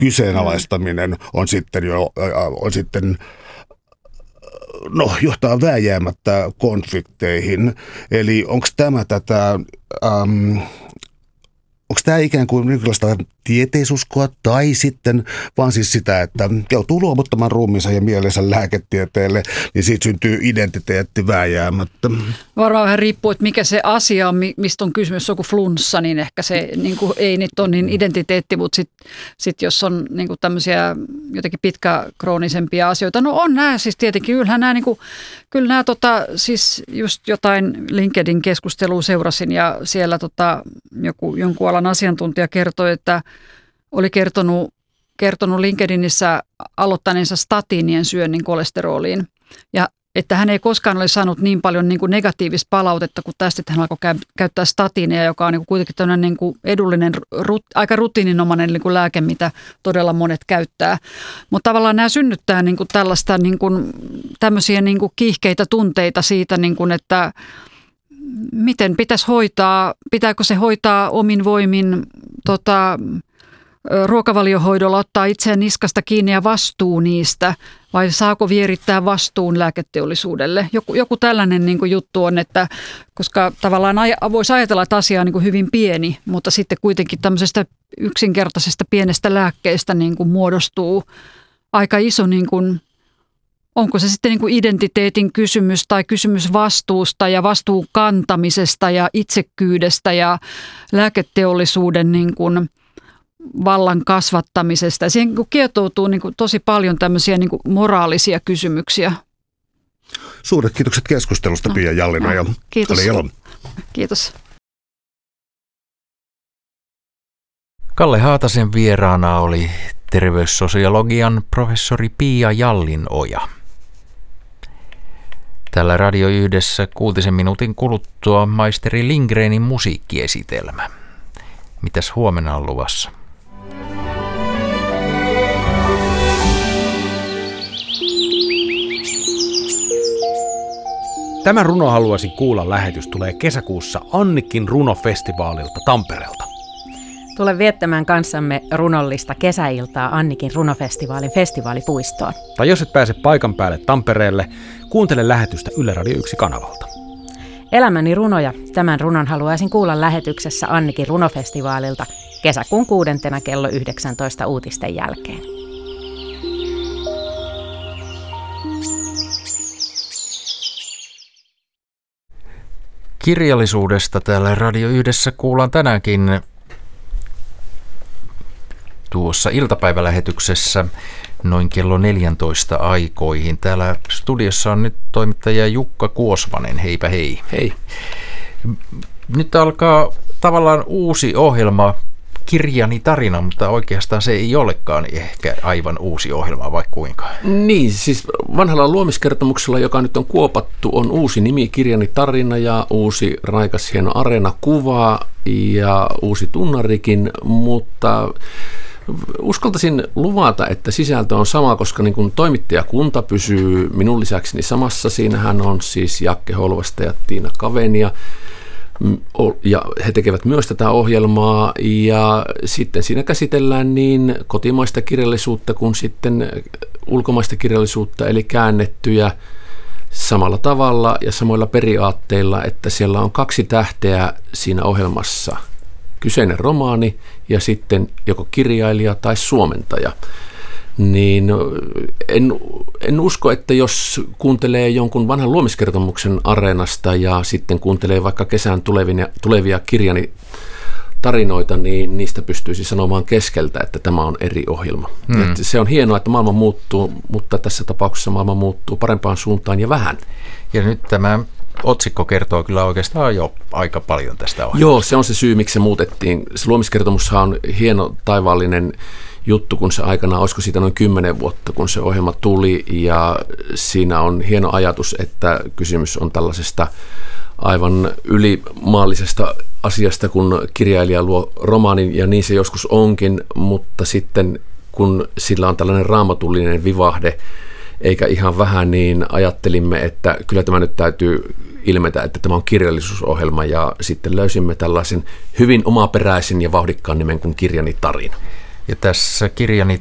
kyseenalaistaminen on sitten johtaa vääjäämättä konflikteihin. Eli onko tämä ikään kuin jonkinlaista tieteisuskoa tai sitten vaan siis sitä, että joutuu luovuttamaan ruumiinsa ja mielensä lääketieteelle, niin siitä syntyy identiteetti vääjäämättä. Varmaan vähän riippuu, että mikä se asia on, mistä on kysymys, joku flunssa, niin ehkä se niin kuin, ei nyt ole niin identiteetti, mutta sit jos on niin kuin tämmöisiä jotenkin pitkäkroonisempia asioita, no on nämä siis tietenkin, kyllä nämä siis just jotain LinkedIn-keskustelua seurasin ja siellä jonkun alan asiantuntija kertoi, että oli kertonut LinkedInissä aloittaneensa statiinien syönnin kolesteroliin ja että hän ei koskaan ole saanut niin paljon niin kuin negatiivista palautetta kuin tästä, että hän alkoi käyttää statiineja, joka on niin kuin kuitenkin tämmöinen niin kuin edullinen, aika rutiininomainen niin kuin lääke, mitä todella monet käyttää. Mutta tavallaan nämä synnyttää niin kuin tällaista niin kuin, tämmöisiä niin kuin kiihkeitä tunteita siitä, niin kuin, että miten pitäisi hoitaa, pitääkö se hoitaa omin voimin ruokavaliohoidolla, ottaa itseään niskasta kiinni ja vastuu niistä, vai saako vierittää vastuun lääketeollisuudelle? Joku tällainen niin kuin juttu on, että koska tavallaan voisi ajatella, että asia on niin kuin hyvin pieni, mutta sitten kuitenkin tämmöisestä yksinkertaisesta pienestä lääkkeestä niin kuin muodostuu aika iso, niin kuin, onko se sitten niin kuin identiteetin kysymys tai kysymys vastuusta ja vastuun kantamisesta ja itsekkyydestä ja lääketeollisuuden niin kuin vallan kasvattamisesta. Siihen kietoutuu niin kuin tosi paljon tämmöisiä niin kuin moraalisia kysymyksiä. Suuret kiitokset keskustelusta, Pia Jallina ja Kalle Jalo. Kiitos. Kalle Haatasen vieraana oli terveyssosiologian professori Pia Jallinoja. Tällä Radio Yhdessä 6 minuutin kuluttua maisteri Lindgrenin musiikkiesitelmä. Mitäs huomenna on luvassa? Tämä Runo haluaisin kuulla -lähetys tulee kesäkuussa Annikin runofestivaalilta Tampereelta. Tule viettämään kanssamme runollista kesäiltaa Annikin runofestivaalin festivaalipuistoon. Tai jos et pääse paikan päälle Tampereelle, kuuntele lähetystä Yle Radio 1 -kanavalta. Elämäni runoja. Tämän runon haluaisin kuulla lähetyksessä Annikin runofestivaalilta kesäkuun 6. kello 19 uutisten jälkeen. Kirjallisuudesta täällä Radio Yhdessä kuullaan tänäänkin tuossa iltapäivälähetyksessä noin kello 14 aikoihin. Täällä studiossa on nyt toimittaja Jukka Kuosvanen. Heipä hei. Hei. Nyt alkaa tavallaan uusi ohjelma, Kirjani tarina, mutta oikeastaan se ei olekaan ehkä aivan uusi ohjelma, vai kuinka? Niin, siis vanhalla luomiskertomuksella, joka nyt on kuopattu, on uusi nimi, Kirjani tarina, ja uusi raikas hieno areenakuva ja uusi tunnarikin, mutta uskaltaisin luvata, että sisältö on sama, koska niin kuin toimittajakunta pysyy minun lisäkseni samassa. Siinähän on siis Jakke Holvasta ja Tiina Kavenia, ja he tekevät myös tätä ohjelmaa, ja sitten siinä käsitellään niin kotimaista kirjallisuutta kuin sitten ulkomaista kirjallisuutta, eli käännettyjä samalla tavalla ja samoilla periaatteilla, että siellä on 2 tähteä siinä ohjelmassa. Kyseinen romaani ja sitten joko kirjailija tai suomentaja. Niin en usko, että jos kuuntelee jonkun vanhan luomiskertomuksen Areenasta ja sitten kuuntelee vaikka kesän tulevia Kirjani tarinoita, niin niistä pystyisi sanomaan keskeltä, että tämä on eri ohjelma. Että se on hienoa, että maailma muuttuu, mutta tässä tapauksessa maailma muuttuu parempaan suuntaan ja vähän. Ja nyt tämä otsikko kertoo kyllä oikeastaan jo aika paljon tästä ohjelmasta. Joo, se on se syy, miksi se muutettiin. Se luomiskertomushan on hieno taivaallinen juttu, kun se aikana, olisiko siitä noin 10 vuotta, kun se ohjelma tuli, ja siinä on hieno ajatus, että kysymys on tällaisesta aivan ylimaallisesta asiasta, kun kirjailija luo romaanin, ja niin se joskus onkin, mutta sitten kun sillä on tällainen raamatullinen vivahde, eikä ihan vähän, niin ajattelimme, että kyllä tämä nyt täytyy ilmetä, että tämä on kirjallisuusohjelma, ja sitten löysimme tällaisen hyvin omaperäisen ja vauhdikkaan nimen kuin Kirjani tarina. Ja tässä kirjani